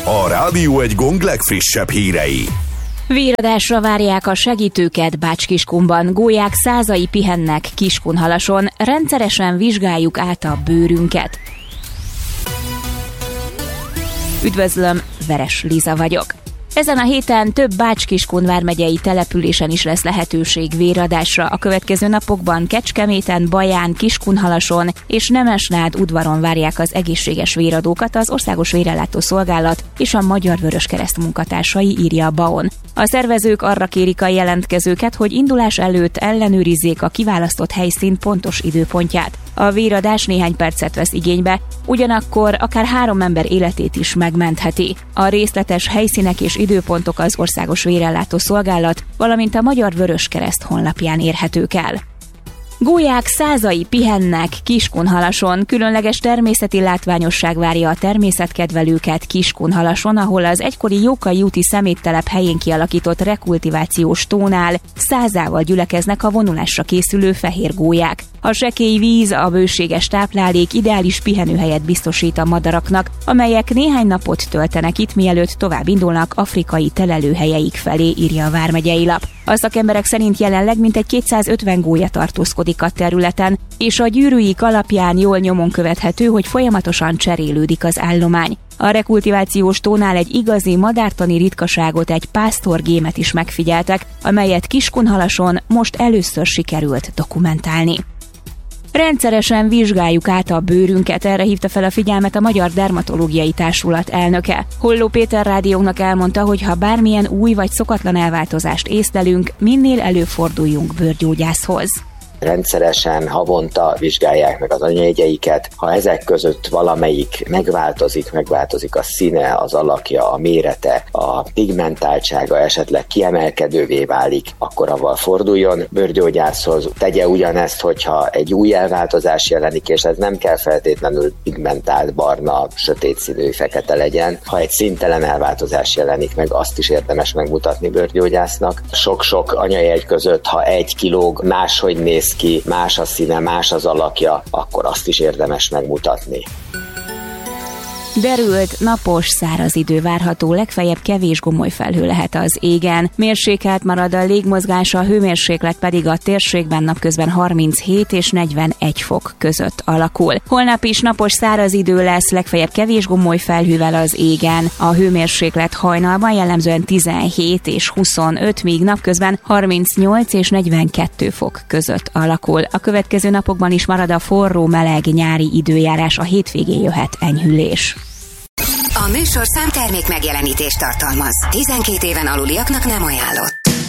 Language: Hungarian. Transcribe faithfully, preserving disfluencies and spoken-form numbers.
A Rádió Egy Gong legfrissebb hírei. Véradásra várják a segítőket Bács-Kiskunban. Gólyák százai pihennek Kiskunhalason. Rendszeresen vizsgáljuk át a bőrünket. Üdvözlöm, Veres Liza vagyok. Ezen a héten több Bács-Kiskun vármegyei településen is lesz lehetőség véradásra. A következő napokban Kecskeméten, Baján, Kiskunhalason és Nemesnád udvaron várják az egészséges véradókat az Országos Vérellátó Szolgálat és a Magyar Vöröskereszt munkatársai, írja a bé á o en. A szervezők arra kérik a jelentkezőket, hogy indulás előtt ellenőrizzék a kiválasztott helyszín pontos időpontját. A véradás néhány percet vesz igénybe, ugyanakkor akár három ember életét is megmentheti. A részletes helyszínek és időpontok az Országos Vérellátó Szolgálat, valamint a Magyar Vöröskereszt honlapján érhetők el. Gólyák százai pihennek Kiskunhalason. Különleges természeti látványosság várja a természetkedvelőket Kiskunhalason, ahol az egykori Jókai úti szeméttelep helyén kialakított rekultivációs tónál százával gyülekeznek a vonulásra készülő fehér gólyák. A sekély víz, a bőséges táplálék ideális pihenőhelyet biztosít a madaraknak, amelyek néhány napot töltenek itt, mielőtt tovább indulnak afrikai telelőhelyeik felé, írja a vármegyei lap. A szakemberek szerint jelenleg mintegy kétszázötven gólya tartózkodik a területen, és a gyűrűik alapján jól nyomon követhető, hogy folyamatosan cserélődik az állomány. A rekultivációs tónál egy igazi madártani ritkaságot, egy pásztorgémet is megfigyeltek, amelyet Kiskunhalason most először sikerült dokumentálni. Rendszeresen vizsgáljuk át a bőrünket, erre hívta fel a figyelmet a Magyar Dermatológiai Társulat elnöke. Holló Péter rádiónak elmondta, hogy ha bármilyen új vagy szokatlan elváltozást észlelünk, minél előbb forduljunk bőrgyógyászhoz. Rendszeresen, havonta vizsgálják meg az anyajegyeiket. Ha ezek között valamelyik megváltozik, megváltozik a színe, az alakja, a mérete, a pigmentáltsága esetleg kiemelkedővé válik, akkor avval forduljon bőrgyógyászhoz. Tegye ugyanezt, hogyha egy új elváltozás jelenik, és ez nem kell feltétlenül pigmentált, barna, sötét színű, fekete legyen. Ha egy színtelen elváltozás jelenik meg, azt is érdemes megmutatni bőrgyógyásznak. Sok-sok anyajegy között, ha egy kilóg máshogy néz ki, más a színe, más az alakja, akkor azt is érdemes megmutatni. Derült, napos, száraz idő várható, legfeljebb kevés gomoly felhő lehet az égen. Mérsékelt marad a légmozgás, a hőmérséklet pedig a térségben napközben harminchét és negyvenegy fok között alakul. Holnap is napos, száraz idő lesz, legfeljebb kevés gomoly felhővel az égen. A hőmérséklet hajnalban jellemzően tizenhét és huszonöt, míg napközben harmincnyolc és negyvenkettő fok között alakul. A következő napokban is marad a forró, meleg nyári időjárás, a hétvégén jöhet enyhülés. A műsor számtermék megjelenítést tartalmaz. tizenkét éven aluliaknak nem ajánlott.